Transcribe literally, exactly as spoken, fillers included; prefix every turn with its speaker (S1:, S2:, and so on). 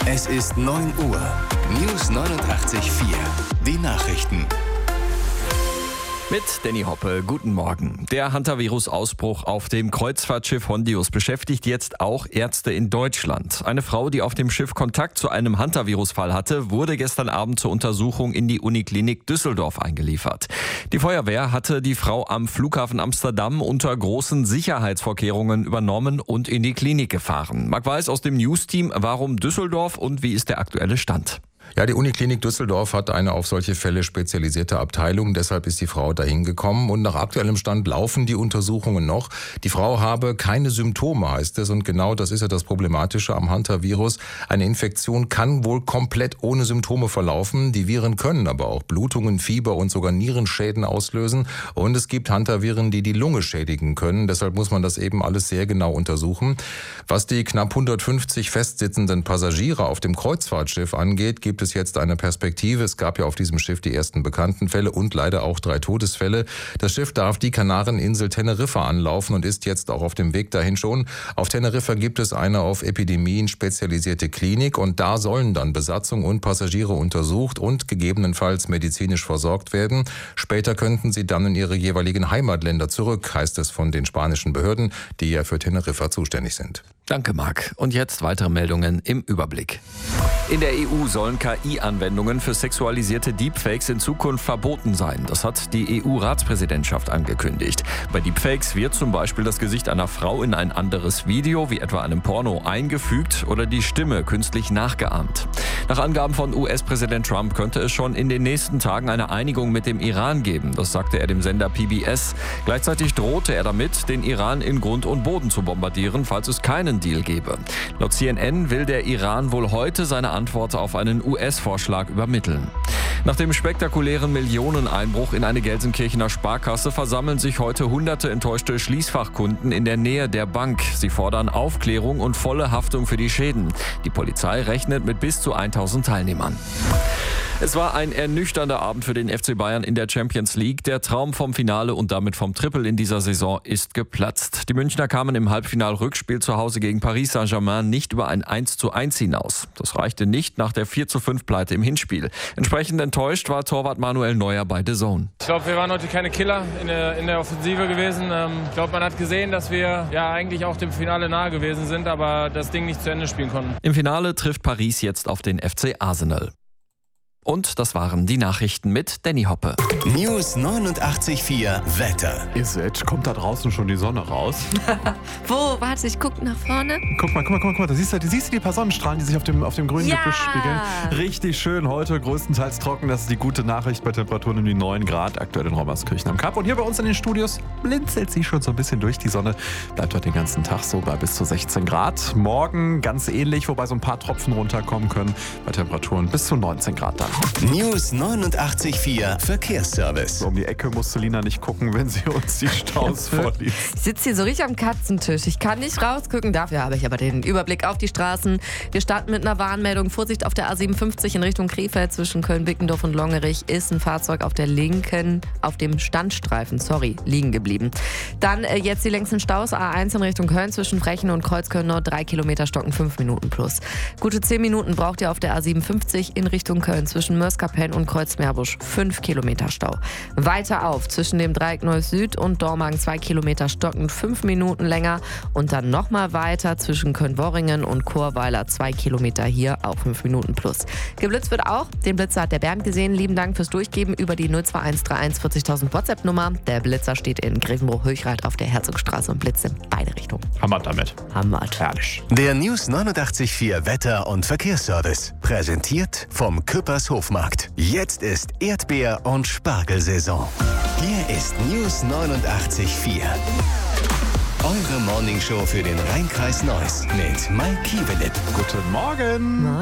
S1: Es ist neun Uhr. News neunundachtzig Komma vier. Die Nachrichten.
S2: Mit Danny Hoppe, guten Morgen. Der Hantavirus-Ausbruch auf dem Kreuzfahrtschiff Hondius beschäftigt jetzt auch Ärzte in Deutschland. Eine Frau, die auf dem Schiff Kontakt zu einem Hantavirus-Fall hatte, wurde gestern Abend zur Untersuchung in die Uniklinik Düsseldorf eingeliefert. Die Feuerwehr hatte die Frau am Flughafen Amsterdam unter großen Sicherheitsvorkehrungen übernommen und in die Klinik gefahren. Marc Weiß aus dem News-Team, warum Düsseldorf und wie ist der aktuelle Stand?
S3: Ja, die Uniklinik Düsseldorf hat eine auf solche Fälle spezialisierte Abteilung. Deshalb ist die Frau dahin gekommen. Und nach aktuellem Stand laufen die Untersuchungen noch. Die Frau habe keine Symptome, heißt es. Und genau das ist ja das Problematische am Hantavirus. Eine Infektion kann wohl komplett ohne Symptome verlaufen. Die Viren können aber auch Blutungen, Fieber und sogar Nierenschäden auslösen. Und es gibt Hantaviren, die die Lunge schädigen können. Deshalb muss man das eben alles sehr genau untersuchen. Was die knapp hundertfünfzig festsitzenden Passagiere auf dem Kreuzfahrtschiff angeht, gibt es jetzt eine Perspektive. Es gab ja auf diesem Schiff die ersten bekannten Fälle und leider auch drei Todesfälle. Das Schiff darf die Kanareninsel Teneriffa anlaufen und ist jetzt auch auf dem Weg dahin schon. Auf Teneriffa gibt es eine auf Epidemien spezialisierte Klinik und da sollen dann Besatzung und Passagiere untersucht und gegebenenfalls medizinisch versorgt werden. Später könnten sie dann in ihre jeweiligen Heimatländer zurück, heißt es von den spanischen Behörden, die ja für Teneriffa zuständig sind.
S2: Danke, Marc. Und jetzt weitere Meldungen im Überblick. In der E U sollen K I-Anwendungen für sexualisierte Deepfakes in Zukunft verboten sein. Das hat die E U-Ratspräsidentschaft angekündigt. Bei Deepfakes wird zum Beispiel das Gesicht einer Frau in ein anderes Video, wie etwa einem Porno, eingefügt oder die Stimme künstlich nachgeahmt. Nach Angaben von U S-Präsident Trump könnte es schon in den nächsten Tagen eine Einigung mit dem Iran geben. Das sagte er dem Sender P B S. Gleichzeitig drohte er damit, den Iran in Grund und Boden zu bombardieren, falls es keinen Deal gebe. Laut C N N will der Iran wohl heute seine Antwort auf einen U S-Vorschlag übermitteln. Nach dem spektakulären Millioneneinbruch in eine Gelsenkirchener Sparkasse versammeln sich heute hunderte enttäuschte Schließfachkunden in der Nähe der Bank. Sie fordern Aufklärung und volle Haftung für die Schäden. Die Polizei rechnet mit bis zu tausend Teilnehmern. Es war ein ernüchternder Abend für den F C Bayern in der Champions League. Der Traum vom Finale und damit vom Triple in dieser Saison ist geplatzt. Die Münchner kamen im Halbfinal-Rückspiel zu Hause gegen Paris Saint-Germain nicht über ein eins zu eins hinaus. Das reichte nicht nach der vier zu fünf Pleite im Hinspiel. Entsprechend enttäuscht war Torwart Manuel Neuer bei D A Z N.
S4: Ich glaube, wir waren heute keine Killer in der, in der Offensive gewesen. Ich glaube, man hat gesehen, dass wir ja eigentlich auch dem Finale nahe gewesen sind, aber das Ding nicht zu Ende spielen konnten.
S2: Im Finale trifft Paris jetzt auf den F C Arsenal. Und das waren die Nachrichten mit Danny Hoppe.
S1: News neunundachtzig Komma vier Wetter.
S5: Ist es? Kommt da draußen schon die Sonne raus?
S6: Wo? Warte, ich guck nach vorne.
S5: Guck mal, guck mal, guck mal, guck mal. Da siehst du, siehst du die paar Sonnenstrahlen, die sich auf dem, auf dem grünen
S6: Ja.
S5: Gebüsch spiegeln. Richtig schön heute, größtenteils trocken. Das ist die gute Nachricht bei Temperaturen um die neun Grad. Aktuell in Rommerskirchen am Kap. Und hier bei uns in den Studios blinzelt sie schon so ein bisschen durch. Die Sonne bleibt heute den ganzen Tag so bei bis zu sechzehn Grad. Morgen ganz ähnlich, wobei so ein paar Tropfen runterkommen können. Bei Temperaturen bis zu neunzehn Grad dann.
S1: News neunundachtzig Komma vier Verkehrsservice.
S5: So um die Ecke muss Selina nicht gucken, wenn sie uns die Staus vorliest.
S6: Ich sitze hier so richtig am Katzentisch. Ich kann nicht rausgucken, dafür habe ich aber den Überblick auf die Straßen. Wir starten mit einer Warnmeldung. Vorsicht auf der A siebenundfünfzig in Richtung Krefeld zwischen Köln-Bickendorf und Longerich ist ein Fahrzeug auf der linken, auf dem Standstreifen, sorry, liegen geblieben. Dann äh, jetzt die längsten Staus. A eins in Richtung Köln zwischen Frechen und Kreuzköln Nord, drei Kilometer stocken, fünf Minuten plus. Gute zehn Minuten braucht ihr auf der A siebenundfünfzig in Richtung Köln zwischen Mörs-Kapellen und Kreuzmeerbusch, fünf Kilometer Stau. Weiter auf zwischen dem Dreieck Neuss Süd und Dormagen, zwei Kilometer stocken, fünf Minuten länger. Und dann nochmal weiter zwischen Köln-Worringen und Chorweiler, zwei Kilometer hier, auch fünf Minuten plus. Geblitzt wird auch, den Blitzer hat der Bernd gesehen. Lieben Dank fürs Durchgeben über die null zwei eins drei eins vierzigtausend WhatsApp-Nummer. Der Blitzer steht in Grevenbruch-Höchrath auf der Herzogstraße und blitzt in beide Richtungen.
S5: Hammer damit.
S6: Hammer.
S5: Herrlich.
S1: Der News neunundachtzig Komma vier Wetter- und Verkehrsservice. Präsentiert vom Küppers Hofmarkt. Jetzt ist Erdbeer- und Spargelsaison. Hier ist News neunundachtzig Komma vier. Eure Morningshow für den Rhein-Kreis Neuss mit Mike Kievelip.
S5: Guten Morgen.